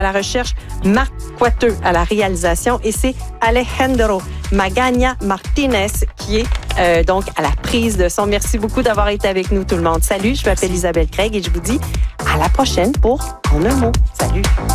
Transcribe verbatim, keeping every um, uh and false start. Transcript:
à la recherche, Marc Coiteux à la réalisation et c'est Alejandro Magana Martinez qui est euh, donc à la prise de son. Merci beaucoup d'avoir été avec nous tout le monde. Salut, je m'appelle Isabelle Craig et je vous dis à la prochaine pour En un mot. Salut.